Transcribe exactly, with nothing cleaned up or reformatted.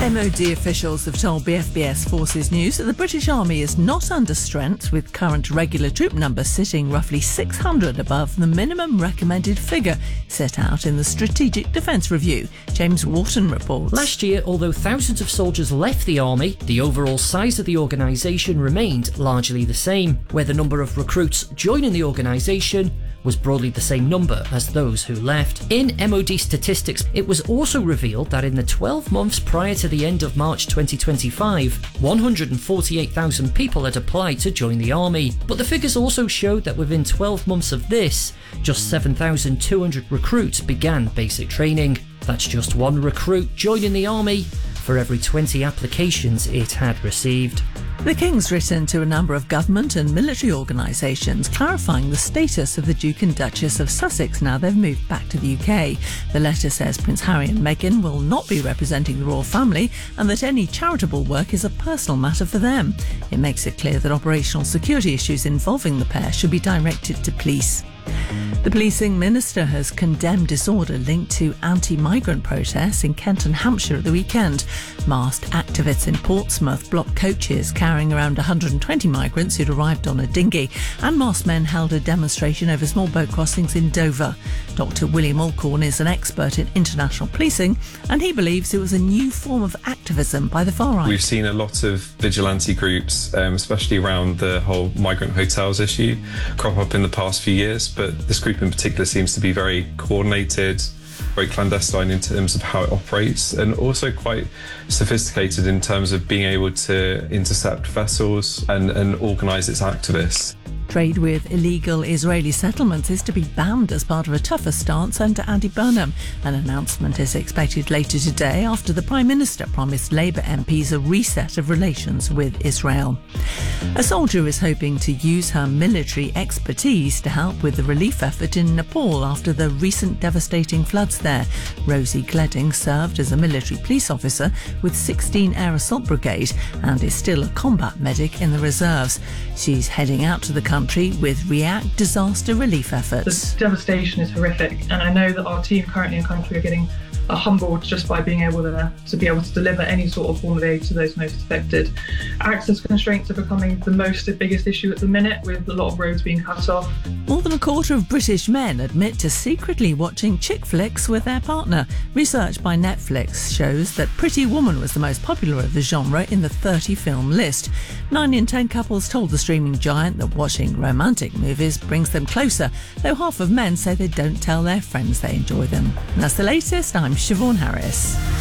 M O D officials have told B F B S Forces News that the British Army is not under strength, with current regular troop numbers sitting roughly six hundred above the minimum recommended figure set out in the Strategic Defence Review. James Wharton reports. Last year, although thousands of soldiers left the army, the overall size of the organisation remained largely the same, where the number of recruits joining the organisation was broadly the same number as those who left. In M O D statistics, it was also revealed that in the twelve months prior to the end of March twenty twenty-five, one hundred forty-eight thousand people had applied to join the army. But the figures also showed that within twelve months of this, just seven thousand two hundred recruits began basic training. That's just one recruit joining the army for every twenty applications it had received. The King's written to a number of government and military organisations clarifying the status of the Duke and Duchess of Sussex now they've moved back to the U K. The letter says Prince Harry and Meghan will not be representing the royal family and that any charitable work is a personal matter for them. It makes it clear that operational security issues involving the pair should be directed to police. The policing minister has condemned disorder linked to anti-migrant protests in Kent and Hampshire at the weekend. Masked activists in Portsmouth blocked coaches carrying around one hundred twenty migrants who'd arrived on a dinghy, and masked men held a demonstration over small boat crossings in Dover. Doctor William Alcorn is an expert in international policing, and he believes it was a new form of activism by the far right. We've seen a lot of vigilante groups, um, especially around the whole migrant hotels issue, crop up in the past few years, but this group in particular seems to be very coordinated, very clandestine in terms of how it operates, and also quite sophisticated in terms of being able to intercept vessels and, and organise its activists. Trade with illegal Israeli settlements is to be banned as part of a tougher stance under Andy Burnham. An announcement is expected later today after the Prime Minister promised Labour M Ps a reset of relations with Israel. A soldier is hoping to use her military expertise to help with the relief effort in Nepal after the recent devastating floods there. Rosie Gledding served as a military police officer with sixteen Air Assault Brigade and is still a combat medic in the reserves. She's heading out to the country with React disaster relief efforts. The devastation is horrific, and I know that our team currently in country are getting uh, humbled just by being able to, to be able to deliver any sort of form of aid to those most affected. Access constraints are becoming the most the biggest issue at the minute, with a lot of roads being cut off. More than a quarter of British men admit to secretly watching chick flicks with their partner. Research by Netflix shows that Pretty Woman was the most popular of the genre in the thirty film list. Nine in ten couples told the streaming giant that watching romantic movies brings them closer, though half of men say they don't tell their friends they enjoy them. And that's the latest. I'm Siobhan Harris.